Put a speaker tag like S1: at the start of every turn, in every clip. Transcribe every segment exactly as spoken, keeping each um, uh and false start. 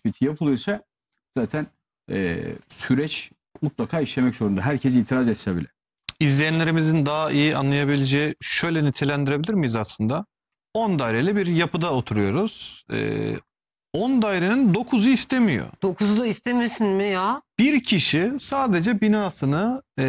S1: tespiti yapılırsa zaten e, süreç mutlaka işlemek zorunda. Herkes itiraz etse bile.
S2: İzleyenlerimizin daha iyi anlayabileceği şöyle nitelendirebilir miyiz aslında? on daireli bir yapıda oturuyoruz. Ee, on dairenin dokuzu istemiyor.
S3: dokuzu da istemesin mi ya?
S2: Bir kişi sadece binasını ee,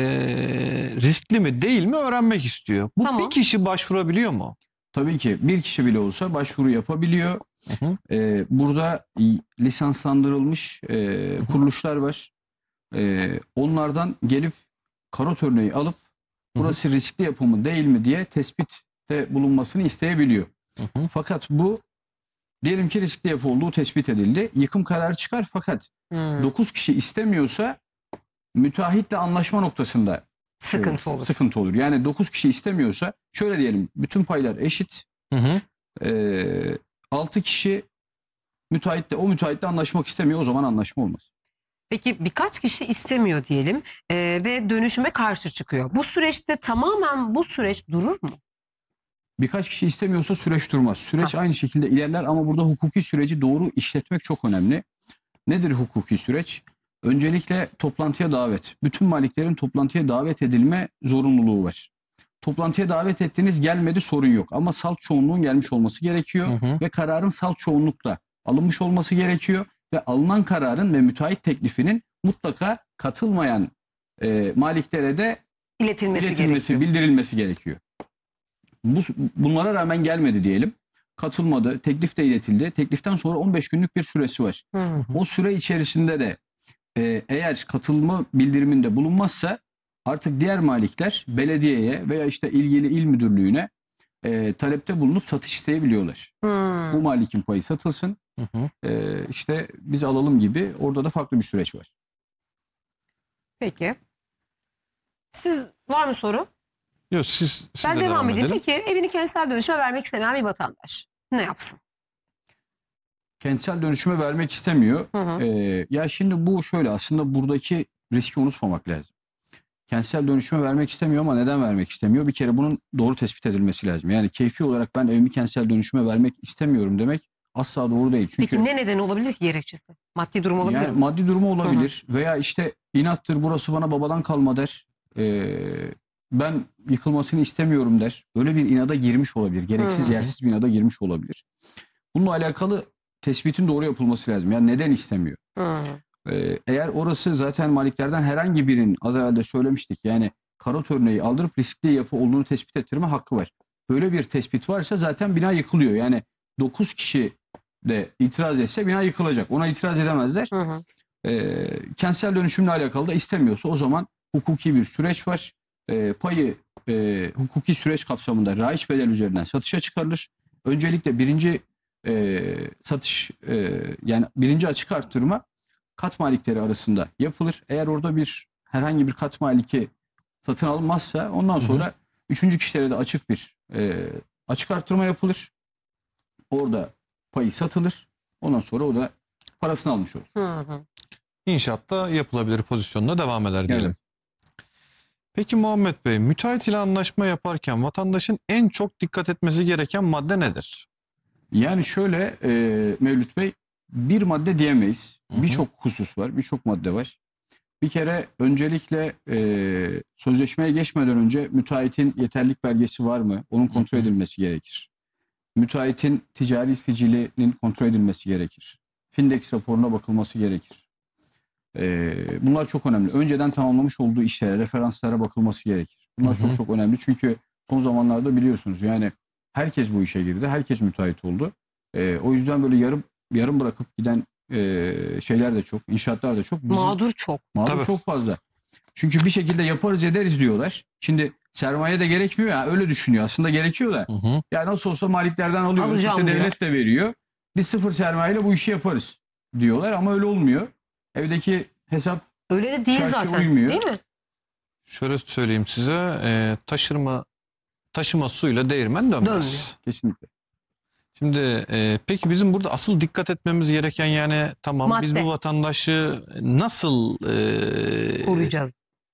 S2: riskli mi değil mi öğrenmek istiyor. Bu
S3: Tamam.
S2: bir kişi başvurabiliyor mu?
S1: Tabii ki bir kişi bile olsa başvuru yapabiliyor.
S2: Hı hı.
S1: Ee, burada lisanslandırılmış e, kuruluşlar var. Ee, onlardan gelip karot örneği alıp burası riskli yapı mı değil mi diye tespitte bulunmasını isteyebiliyor.
S2: Hı hı.
S1: Fakat bu diyelim ki riskli yapı olduğu tespit edildi. Yıkım kararı çıkar fakat
S3: Hmm.
S1: dokuz kişi istemiyorsa müteahhitle anlaşma noktasında
S3: Sıkıntı olur.
S1: Sıkıntı olur. Yani dokuz kişi istemiyorsa şöyle diyelim, bütün paylar eşit.
S2: Hı hı.
S1: Ee, altı kişi müteahhitle o müteahhitle anlaşmak istemiyor, o zaman anlaşma olmaz.
S3: Peki birkaç kişi istemiyor diyelim e, ve dönüşüme karşı çıkıyor. Bu süreçte tamamen bu süreç durur mu?
S1: Birkaç kişi istemiyorsa süreç durmaz. Süreç
S3: Ha.
S1: aynı şekilde ilerler ama burada hukuki süreci doğru işletmek çok önemli. Nedir hukuki süreç? Öncelikle toplantıya davet. Bütün maliklerin toplantıya davet edilme zorunluluğu var. Toplantıya davet ettiniz, gelmedi, sorun yok. Ama salt çoğunluğun gelmiş olması gerekiyor.
S2: Hı hı.
S1: Ve kararın salt çoğunlukla alınmış olması gerekiyor. Ve alınan kararın ve müteahhit teklifinin mutlaka katılmayan e, maliklere de
S3: İletilmesi,
S1: iletilmesi,
S3: gerekiyor.
S1: bildirilmesi gerekiyor. Bu, bunlara rağmen gelmedi diyelim. Katılmadı, teklif de iletildi. Tekliften sonra on beş günlük bir süresi var.
S3: Hı hı.
S1: O süre içerisinde de e, eğer katılma bildiriminde bulunmazsa artık diğer malikler belediyeye veya işte ilgili il müdürlüğüne e, talepte bulunup satış isteyebiliyorlar.
S3: Hmm.
S1: Bu malikin payı satılsın,
S2: Hı hı.
S1: e, işte biz alalım gibi, orada da farklı bir süreç var.
S3: Peki. Siz var mı soru?
S2: Yok, siz, siz
S3: Ben
S2: de
S3: devam,
S2: devam
S3: edeyim.
S2: edelim.
S3: Peki evini kentsel dönüşüme vermek istemeyen bir vatandaş ne yapsın?
S1: Kentsel dönüşüme vermek istemiyor.
S3: Hı hı.
S1: E, ya şimdi bu şöyle, aslında buradaki riski unutmamak lazım. Kentsel dönüşüme vermek istemiyor ama neden vermek istemiyor? Bir kere bunun doğru tespit edilmesi lazım. Yani keyfi olarak ben evimi kentsel dönüşüme vermek istemiyorum demek asla doğru değil. Çünkü
S3: Peki ne neden olabilir ki gerekçesi? Maddi durum olabilir
S1: yani
S3: mi?
S1: maddi durumu olabilir veya işte inattır, burası bana babadan kalma der. Ee, ben yıkılmasını istemiyorum der. Böyle bir inada girmiş olabilir. Gereksiz
S3: Hı.
S1: yersiz bir inada girmiş olabilir. Bununla alakalı tespitin doğru yapılması lazım. Yani neden istemiyor?
S3: Hı.
S1: Ee, eğer orası zaten maliklerden herhangi birinin, az evvel de söylemiştik, yani karot örneği aldırıp riskli yapı olduğunu tespit ettirme hakkı var. Böyle bir tespit varsa zaten bina yıkılıyor. Yani dokuz kişi de itiraz etse bina yıkılacak. Ona itiraz edemezler.
S3: Hı hı.
S1: Ee, kentsel dönüşümle alakalı da istemiyorsa o zaman hukuki bir süreç var. Ee, payı e, hukuki süreç kapsamında raiç bedel üzerinden satışa çıkarılır. Öncelikle birinci e, satış e, yani birinci açık arttırma kat malikleri arasında yapılır. Eğer orada bir herhangi bir kat maliki satın alınmazsa ondan sonra hı hı. üçüncü kişilere de açık bir e, açık arttırma yapılır. Orada payı satılır. Ondan sonra o da parasını almış olur.
S3: Hı hı.
S2: İnşaatta yapılabilir pozisyonuna devam eder diyelim.
S1: Evet.
S2: Peki Muhammed Bey, müteahhit ile anlaşma yaparken vatandaşın en çok dikkat etmesi gereken madde nedir?
S1: Yani şöyle e, Mevlüt Bey, bir madde diyemeyiz. Birçok husus var, birçok madde var. Bir kere öncelikle e, sözleşmeye geçmeden önce müteahhitin yeterlilik belgesi var mı? Onun kontrol edilmesi gerekir. Müteahhitin ticari sicilinin kontrol edilmesi gerekir. Findex raporuna bakılması gerekir. E, bunlar çok önemli. Önceden tamamlamış olduğu işlere, referanslara bakılması gerekir. Bunlar
S2: Hı hı.
S1: çok çok önemli. Çünkü son zamanlarda biliyorsunuz yani herkes bu işe girdi. Herkes müteahhit oldu. E, o yüzden böyle yarım yarım bırakıp giden e, şeyler de çok, inşaatlar da çok. Bizim,
S3: Mağdur çok.
S1: mağdur
S2: Tabii.
S1: çok fazla. Çünkü bir şekilde yaparız ederiz diyorlar. Şimdi sermaye de gerekmiyor ya, öyle düşünüyor. Aslında gerekiyor da.
S2: Hı hı.
S1: Ya nasıl olsa maliklerden alıyoruz.
S3: Alacağım
S1: işte
S3: diyor.
S1: devlet de veriyor. Biz sıfır sermayeyle bu işi yaparız diyorlar ama öyle olmuyor. Evdeki hesap
S3: Öyle de değil
S1: çarşı
S3: zaten.
S1: uymuyor.
S3: Değil mi?
S2: Şöyle söyleyeyim size, e, taşırma taşıma suyla değirmen dönmez.
S3: Dönmüyor.
S1: kesinlikle.
S2: Şimdi e, peki bizim burada asıl dikkat etmemiz gereken, yani tamam biz
S3: Madde.
S2: bu vatandaşı nasıl e,
S3: Koruyacağız.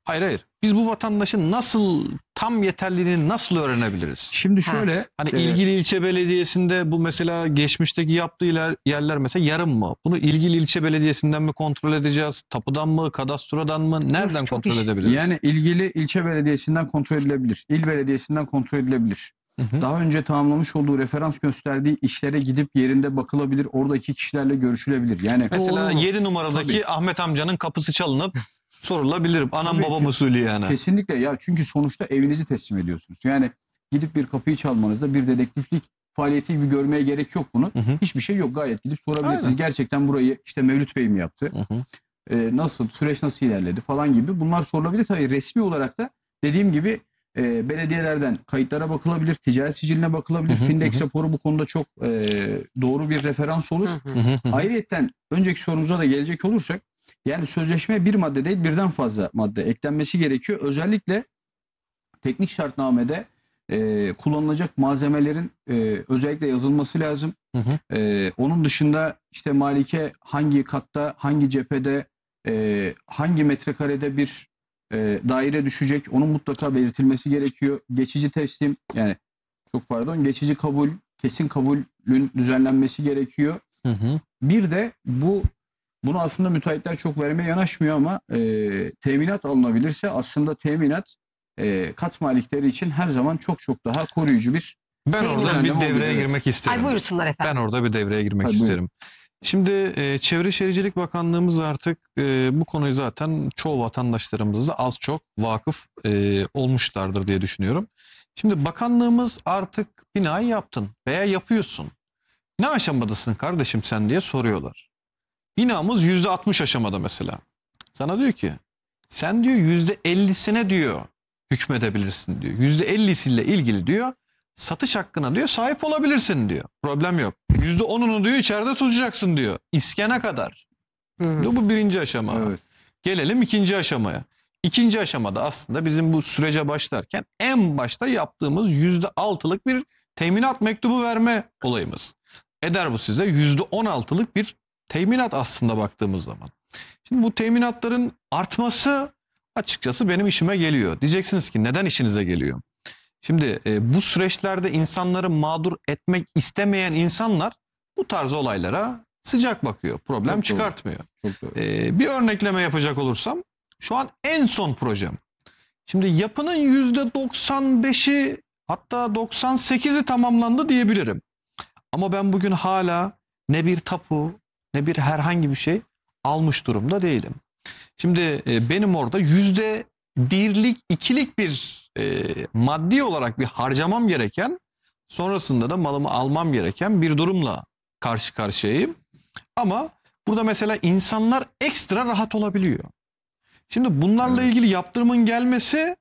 S2: Hayır hayır. Biz bu vatandaşın nasıl tam yeterliliğini nasıl öğrenebiliriz?
S1: Şimdi
S3: Ha.
S1: şöyle
S2: Hani
S1: e,
S2: ilgili ilçe belediyesinde bu mesela geçmişteki yaptığı yer- yerler mesela yarım mı? Bunu ilgili ilçe belediyesinden mi kontrol edeceğiz? Tapudan mı? Kadastrodan mı? Nereden
S3: Of, çok
S2: kontrol
S3: iş.
S2: edebiliriz?
S1: yani ilgili ilçe belediyesinden kontrol edilebilir. İl belediyesinden kontrol edilebilir.
S2: Hı hı.
S1: Daha önce tamamlamış olduğu referans gösterdiği işlere gidip yerinde bakılabilir. Oradaki kişilerle görüşülebilir. Yani
S2: Mesela
S1: Doğru.
S2: yedi numaradaki
S1: Tabii.
S2: Ahmet amcanın kapısı çalınıp sorulabilir. Anam
S1: Tabii
S2: babam
S1: ki.
S2: usulü yani.
S1: Kesinlikle ya, çünkü sonuçta evinizi teslim ediyorsunuz. Yani gidip bir kapıyı çalmanızda bir dedektiflik faaliyeti gibi görmeye gerek yok bunu.
S2: Hı hı.
S1: Hiçbir şey yok, gayet gidip sorabilirsiniz.
S2: Aynen.
S1: Gerçekten burayı işte Mevlüt Bey mi yaptı?
S2: Hı hı.
S1: Ee, nasıl, süreç nasıl ilerledi falan gibi bunlar sorulabilir. Tabii resmi olarak da dediğim gibi e, belediyelerden kayıtlara bakılabilir, ticaret siciline bakılabilir.
S2: Hı hı,
S1: Findex
S2: hı hı.
S1: raporu bu konuda çok e, doğru bir referans olur.
S3: Hı hı.
S2: Hı hı, hı hı.
S1: Ayrıyeten önceki sorumuza da gelecek olursak, yani sözleşmeye bir madde değil birden fazla madde eklenmesi gerekiyor. Özellikle teknik şartnamede e, kullanılacak malzemelerin e, özellikle yazılması lazım.
S2: Hı hı.
S1: E, onun dışında işte malike hangi katta, hangi cephede, e, hangi metrekarede bir e, daire düşecek, onun mutlaka belirtilmesi gerekiyor. Geçici teslim, yani çok pardon, geçici kabul, kesin kabulün düzenlenmesi gerekiyor.
S2: Hı hı.
S1: Bir de bu bunu aslında müteahhitler çok vermeye yanaşmıyor ama e, teminat alınabilirse aslında teminat e, kat malikleri için her zaman çok çok daha koruyucu bir
S2: Ben
S3: Değil mi?
S2: orada bir
S1: Düzenleme oluyor,
S2: devreye
S1: evet.
S2: girmek isterim.
S3: Ay buyursunlar
S2: Ben
S3: efendim.
S2: orada bir devreye girmek
S1: Tabii, buyurun.
S2: isterim. Şimdi e, Çevre Şehircilik Bakanlığımız artık e, bu konuyu zaten çoğu vatandaşlarımız da az çok vakıf e, olmuşlardır diye düşünüyorum. Şimdi bakanlığımız artık binayı yaptın veya yapıyorsun. Ne aşamadasın kardeşim sen diye soruyorlar. Binamız yüzde altmış aşamada mesela. Sana diyor ki sen diyor yüzde ellisine diyor hükmedebilirsin diyor. yüzde ellisiyle ilgili diyor satış hakkına diyor sahip olabilirsin diyor. Problem yok. yüzde onunu diyor içeride tutacaksın diyor. İskene kadar.
S3: Hı hı.
S2: Bu birinci aşama.
S1: Evet.
S2: Gelelim ikinci aşamaya. İkinci aşamada aslında bizim bu sürece başlarken en başta yaptığımız yüzde altılık bir teminat mektubu verme olayımız. Eder bu size yüzde on altılık bir teminat aslında baktığımız zaman. Şimdi bu teminatların artması açıkçası benim işime geliyor. Diyeceksiniz ki neden işinize geliyor? Şimdi e, bu süreçlerde insanları mağdur etmek istemeyen insanlar bu tarz olaylara sıcak bakıyor. Problem
S1: Çok doğru.
S2: çıkartmıyor.
S1: Çok doğru.
S2: Ee, bir örnekleme yapacak olursam şu an en son projem. Şimdi yapının yüzde doksan beşi hatta doksan sekizi tamamlandı diyebilirim. Ama ben bugün hala ne bir tapu ne bir herhangi bir şey almış durumda değilim. Şimdi e, benim orada yüzde birlik ikilik bir e, maddi olarak bir harcamam gereken, sonrasında da malımı almam gereken bir durumla karşı karşıyayım. Ama burada mesela insanlar ekstra rahat olabiliyor. Şimdi bunlarla
S1: Evet.
S2: ilgili yaptırımın gelmesi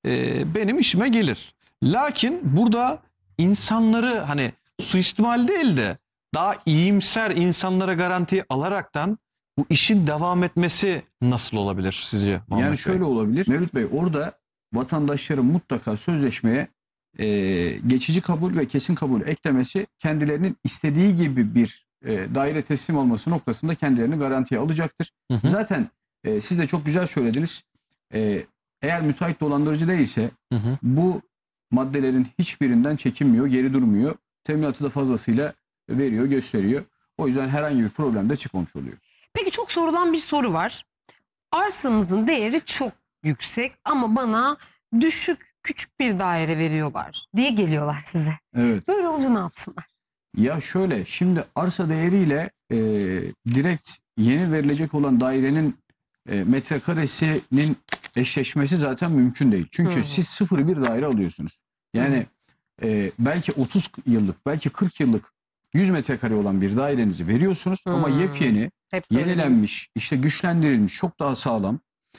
S2: e, benim işime gelir. Lakin burada insanları hani suistimal değil de daha iyimser insanlara garanti alaraktan bu işin devam etmesi nasıl olabilir sizce Muhammed
S1: Yani
S2: Bey?
S1: şöyle olabilir. Mevlüt Bey, orada vatandaşların mutlaka sözleşmeye e, geçici kabul ve kesin kabul eklemesi kendilerinin istediği gibi bir e, daire teslim olması noktasında kendilerini garantiye alacaktır.
S2: Hı hı,
S1: Zaten e, siz de çok güzel söylediniz. E, eğer müteahhit dolandırıcı değilse
S2: hı hı.
S1: bu maddelerin hiçbirinden çekinmiyor, geri durmuyor. Teminatı da fazlasıyla veriyor, gösteriyor. O yüzden herhangi bir problem de çıkmamış oluyor.
S3: Peki çok sorulan bir soru var. Arsamızın değeri çok yüksek ama bana düşük küçük bir daire veriyorlar diye geliyorlar size.
S1: Evet.
S3: Böyle olunca ne yapsınlar?
S1: Ya şöyle, şimdi arsa değeriyle e, direkt yeni verilecek olan dairenin e, metrekaresinin eşleşmesi zaten mümkün değil. Çünkü
S3: Hı hı.
S1: siz sıfır bir daire alıyorsunuz. Yani e, belki otuz yıllık, belki kırk yıllık yüz metrekare olan bir dairenizi veriyorsunuz ama
S3: Hı.
S1: yepyeni,
S3: Hep söylediğimiz.
S1: yenilenmiş, işte güçlendirilmiş, çok daha sağlam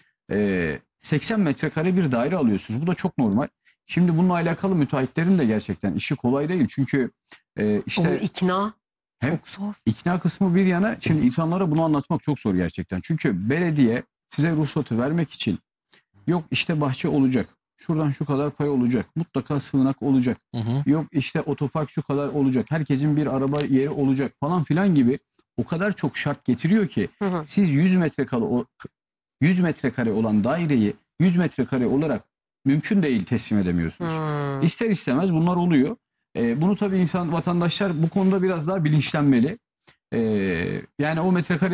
S1: e, seksen metrekare bir daire alıyorsunuz. Bu da çok normal. Şimdi bununla alakalı müteahhitlerin de gerçekten işi kolay değil. Çünkü e, işte
S3: Onu ikna
S1: Hem-
S3: çok zor.
S1: ikna kısmı bir yana, şimdi insanlara bunu anlatmak çok zor gerçekten. Çünkü belediye size ruhsatı vermek için yok işte bahçe olacak, şuradan şu kadar pay olacak, mutlaka sığınak olacak,
S2: Hı hı.
S1: yok işte otopark şu kadar olacak, herkesin bir araba yeri olacak falan filan gibi o kadar çok şart getiriyor ki
S3: Hı hı.
S1: siz yüz metrekare o yüz metrekare olan daireyi yüz metrekare olarak mümkün değil teslim edemiyorsunuz.
S3: Hmm.
S1: İster istemez bunlar oluyor. E, bunu tabii insan vatandaşlar bu konuda biraz daha bilinçlenmeli. E, yani o metrekare